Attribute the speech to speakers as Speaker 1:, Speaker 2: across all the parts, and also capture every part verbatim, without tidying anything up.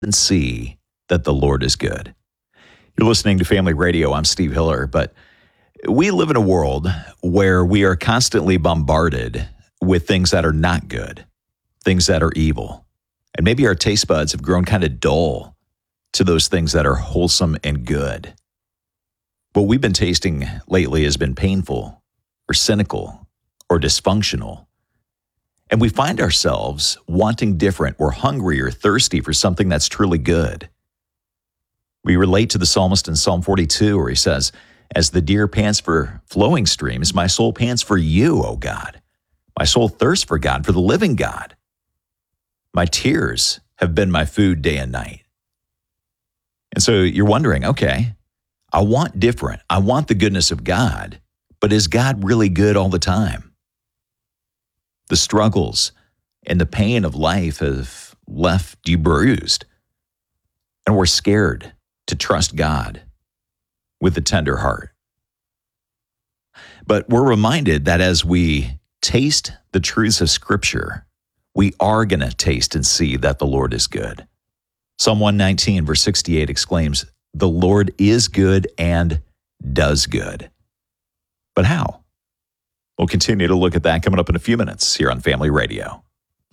Speaker 1: and see that the Lord is good. You're listening to Family Radio. I'm Steve Hiller, but we live in a world where we are constantly bombarded with things that are not good, things that are evil. And maybe our taste buds have grown kind of dull to those things that are wholesome and good. What we've been tasting lately has been painful or cynical or dysfunctional. And we find ourselves wanting different. We're hungry or thirsty for something that's truly good. We relate to the psalmist in Psalm forty-two, where he says, "As the deer pants for flowing streams, my soul pants for you, O God. My soul thirsts for God, for the living God. My tears have been my food day and night." And so you're wondering, okay, I want different. I want the goodness of God, but is God really good all the time? The struggles and the pain of life have left you bruised, and we're scared to trust God with a tender heart. But we're reminded that as we taste the truths of Scripture, we are going to taste and see that the Lord is good. Psalm one nineteen, verse sixty-eight exclaims, "The Lord is good and does good." But how? We'll continue to look at that coming up in a few minutes here on Family Radio.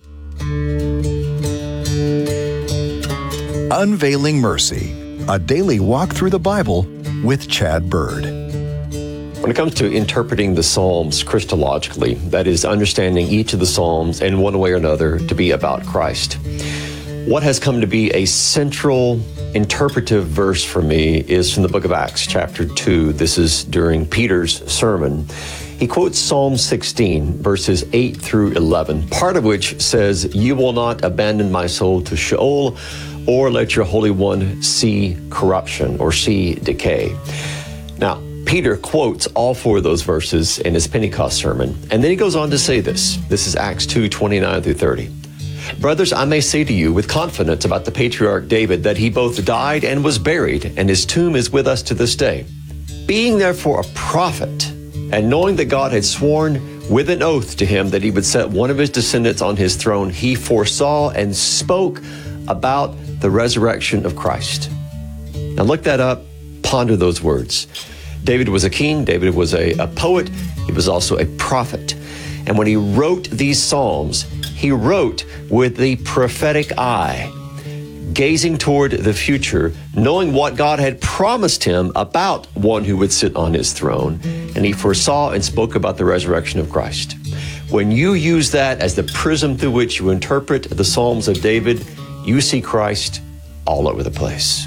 Speaker 2: Unveiling Mercy, a daily walk through the Bible with Chad Bird.
Speaker 3: When it comes to interpreting the Psalms Christologically, that is, understanding each of the Psalms in one way or another to be about Christ, what has come to be a central interpretive verse for me is from the book of Acts, chapter two. This is during Peter's sermon. He quotes Psalm sixteen, verses eight through eleven, part of which says, "You will not abandon my soul to Sheol, or let your Holy One see corruption," or see decay. Now, Peter quotes all four of those verses in his Pentecost sermon, and then he goes on to say this. This is Acts two, twenty-nine through thirty. "Brothers, I may say to you with confidence about the patriarch David that he both died and was buried, and his tomb is with us to this day. Being therefore a prophet, and knowing that God had sworn with an oath to him that he would set one of his descendants on his throne, he foresaw and spoke about the resurrection of Christ." Now look that up, ponder those words. David was a king, David was a, a poet, he was also a prophet. And when he wrote these Psalms, he wrote with the prophetic eye, gazing toward the future, knowing what God had promised him about one who would sit on his throne. And he foresaw and spoke about the resurrection of Christ. When you use that as the prism through which you interpret the Psalms of David, you see Christ all over the place.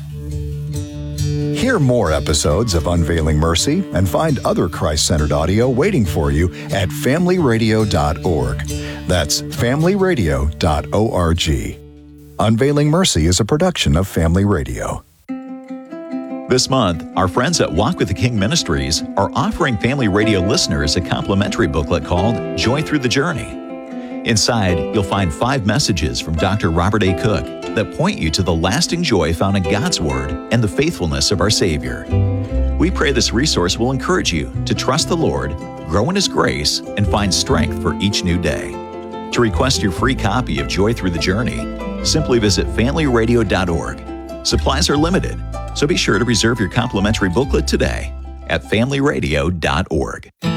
Speaker 2: Hear more episodes of Unveiling Mercy and find other Christ-centered audio waiting for you at family radio dot org. That's family radio dot org. Unveiling Mercy is a production of Family Radio.
Speaker 1: This month, our friends at Walk with the King Ministries are offering Family Radio listeners a complimentary booklet called Joy Through the Journey. Inside, you'll find five messages from Doctor Robert A. Cook that point you to the lasting joy found in God's Word and the faithfulness of our Savior. We pray this resource will encourage you to trust the Lord, grow in His grace, and find strength for each new day. To request your free copy of Joy Through the Journey, simply visit family radio dot org. Supplies are limited, so be sure to reserve your complimentary booklet today at family radio dot org.